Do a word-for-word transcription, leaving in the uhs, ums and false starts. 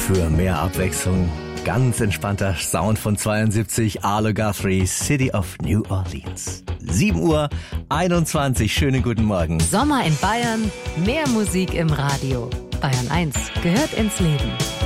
Für mehr Abwechslung, ganz entspannter Sound von zweiundsiebzig, Arlo Guthrie, City of New Orleans. sieben Uhr einundzwanzig, schönen guten Morgen. Sommer in Bayern, mehr Musik im Radio. Bayern eins gehört ins Leben.